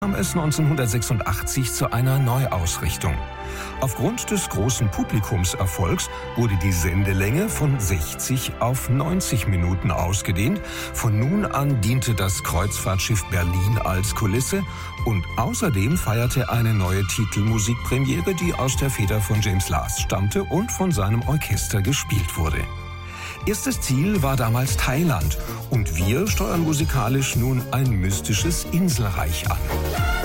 kam es 1986 zu einer Neuausrichtung. Aufgrund des großen Publikumserfolgs wurde die Sendelänge von 60 auf 90 Minuten ausgedehnt. Von nun an diente das Kreuzfahrtschiff Berlin als Kulisse und außerdem feierte eine neue Titelmusikpremiere, die aus der Feder von James Last stammte und von seinem Orchester gespielt wurde. Erstes Ziel war damals Thailand und wir steuern musikalisch nun ein mystisches Inselreich an.